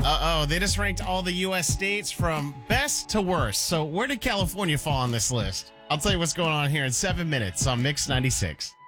Uh-oh, they just ranked all the U.S. states from best to worst. So where did California fall on this list? I'll tell you what's going on here in 7 minutes on Mix 96.